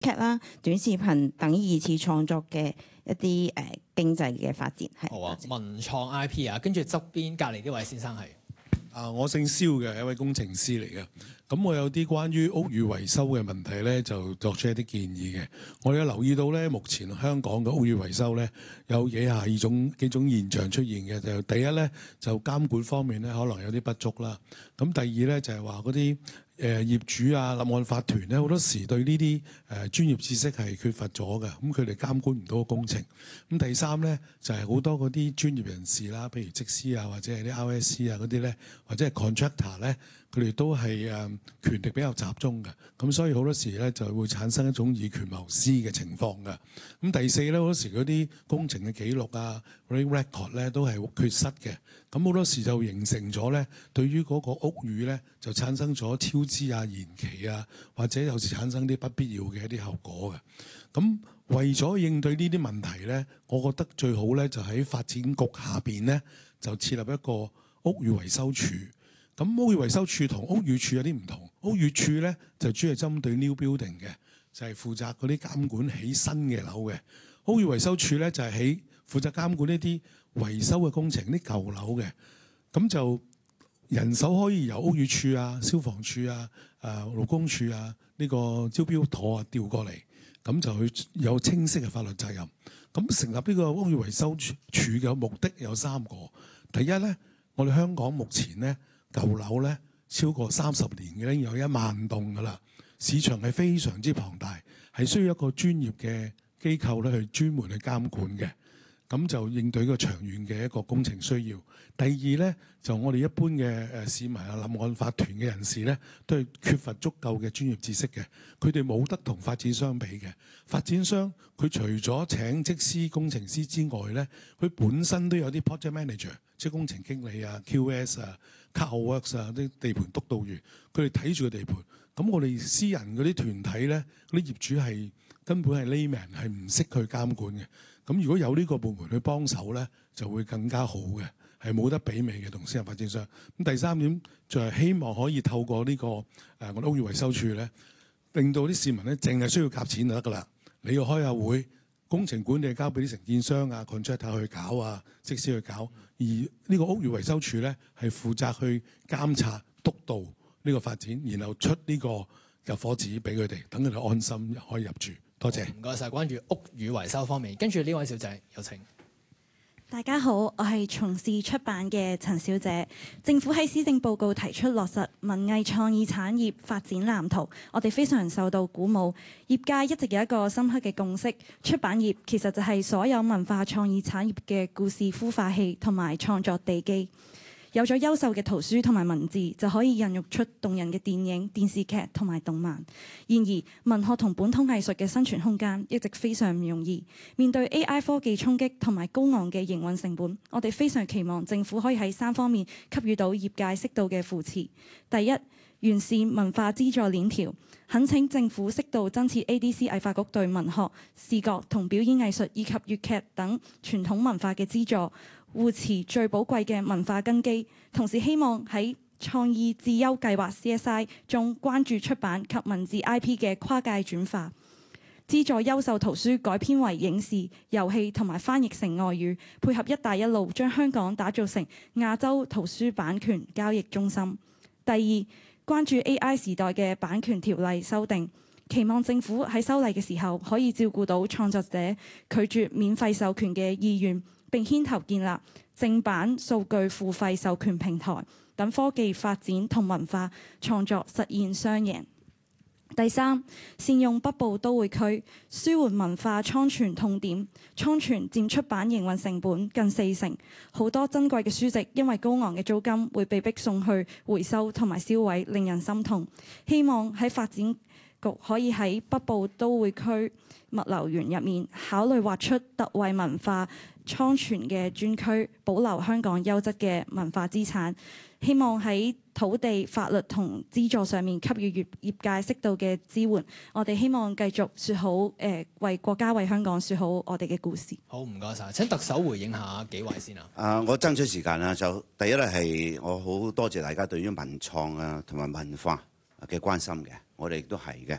劇啦、短視頻等二次創作嘅一啲經濟嘅發展。係。 好啊，文創 IP 啊，跟住側邊隔離呢位先生係。 我姓蕭嘅，一位工程師嚟嘅。咁我有啲關於屋宇維修嘅問題咧，就作出一啲建議嘅。我有留意到咧，目前香港嘅屋宇維修咧有以下幾種現象出現嘅。就第一咧，就監管方面咧可能有啲不足啦。咁第二咧就係話嗰啲業主啊、立案法團咧，好多時對呢啲專業知識係缺乏咗嘅，咁佢哋監管唔到個工程。咁第三咧就係好多嗰啲專業人士啦，譬如則師啊，或者係啲 RSC 啊嗰啲咧，或者係 contractor 咧，佢哋都係權力比較集中嘅，咁所以好多時咧就會產生一種以權謀私嘅情況嘅。咁第四咧，好多時嗰啲工程嘅記錄啊、嗰啲 record 咧都係缺失嘅，咁好多時就形成咗咧，對於嗰個屋宇咧就產生咗超支啊、延期啊，或者有時產生啲不必要嘅一啲後果嘅。咁為咗應對呢啲問題咧，我覺得最好咧就喺發展局下邊咧就設立一個屋宇維修處。咁屋宇維修處同屋宇署有啲唔同，屋宇署咧就主要係針對 new building 嘅，就係負責嗰啲監管起新嘅樓嘅。屋宇維修處咧就係負責監管呢啲維修嘅工程，啲舊樓嘅。咁就人手可以由屋宇署啊、消防處啊、勞工處啊呢個招標妥啊調過嚟，咁就去有清晰嘅法律責任。咁成立呢個屋宇維修處嘅目的有3個。第一咧，我哋香港目前咧舊樓咧超過30年嘅，已經有1萬棟噶啦，市場係非常之龐大，係需要一個專業嘅機構咧去專門去監管嘅。咁就應對一個長遠嘅一個工程需要。第二咧，就我哋一般嘅市民啊、立案法團嘅人士咧，都係缺乏足夠嘅專業知識嘅。佢哋冇得同發展商比嘅。發展商佢除咗請則師、工程師之外咧，佢本身都有啲 project manager， 即係工程經理啊、QS 啊、Car Works 啊啲地盤督導員，佢哋睇住個地盤。咁我哋私人嗰啲團體咧，嗰啲業主係根本係 layman， 係唔識去監管嘅。咁如果有呢個部門去幫手咧，就會更加好嘅，係冇得媲美嘅同私人發展商。咁第三點就係希望可以透過呢個我哋屋宇維修處咧，令到啲市民咧淨係需要夾錢就得㗎啦。你要開下會，工程管理交俾啲承建商啊、contractor 去搞啊、則師去搞，而呢個屋宇維修處咧係負責去監察督導呢個發展，然後出呢個入伙紙俾佢哋，等佢哋安心可以入住。多謝。 唔該晒。關於屋宇維修方面，跟住呢位小姐有請。 大家好，我係從事出版嘅陳小姐。政府喺施政報告提出落實文藝創意產業發展藍圖，我哋非常受到鼓舞。業界一直有一個深刻嘅共識，出版業其實就係所有文化創意產業嘅故事孵化器同埋創作地基。有咗優秀嘅圖書同埋文字，就可以孕育出動人嘅電影、電視劇同埋動漫。然而，文學同本土藝術嘅生存空間一直非常唔容易。面對 AI 科技衝擊同埋高昂嘅營運成本，我哋非常期望政府可以喺3方面給予到業界適度嘅扶持。第一，完善文化資助鏈條，懇請政府適度增設 ADC 藝發局對文學、視覺同表演藝術以及粵劇等傳統文化嘅資助，護持最寶貴嘅文化根基，同時希望喺創意智優計劃 CSI 中關注出版及文字 IP 嘅跨界轉化，資助優秀圖書改編為影視、遊戲同埋翻譯成外語，配合一帶一路將香港打造成亞洲圖書版權交易中心。第二，關注 AI 時代嘅版權條例修訂，期望政府喺修例嘅時候可以照顧到創作者拒絕免費授權嘅意願，並牽頭建立正版數據付費授權平台，等科技發展同文化創作實現雙贏。第三，善用北部都會區，舒緩文化倉存痛點。倉存佔出版營運成本近40%，好多珍貴嘅書籍因為高昂嘅租金會被迫送去回收同埋銷毀，令人心痛。希望喺發展局可以喺北部都會區物流園入面考慮劃出特惠文化倉存嘅專區，保留香港優質嘅文化資產。希望喺土地、法律同資助上面給予業界適度嘅支援。我哋希望繼續説好為國家、為香港説好我哋嘅故事。 好，唔該晒。請特首回應下幾位先啊。 我爭取時間啦，就第一咧係我好多謝大家對於文創啊同埋文化嘅關心嘅，我哋亦都係嘅。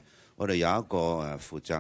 我哋有一個負責